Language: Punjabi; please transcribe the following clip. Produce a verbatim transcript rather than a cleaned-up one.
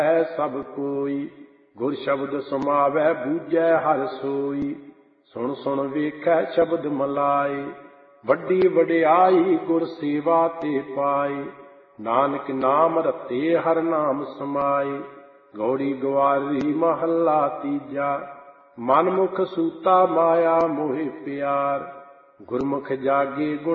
ਹੈ ਸਭ ਕੋਈ। ਗੁਰ ਸ਼ਬਦ ਸਮਾਵੈ ਬੂਝੈ ਹਰਿ ਸੋਈ। ਸੁਣ ਸੁਣ ਵੇਖੈ ਸ਼ਬਦ ਮਲਾਏ। ਵੱਡੀ ਵਡਿਆਈ ਗੁਰ ਸੇਵਾ ਤੇ ਪਾਈ। ਨਾਨਕ ਨਾਮ ਰਤੇ ਹਰਿ ਨਾਮ ਸਮਾਏ। ਗੌੜੀ ਗਵਾਰੀ ਮਹੱਲਾ ਤੀਜਾ। ਮਨ ਮੁਖ ਸੂਤਾ ਮਾਇਆ ਮੋਹਿ ਪਿਆਰ। ਗੁਰਮੁਖ ਜਾਗੇ ਗੁਣ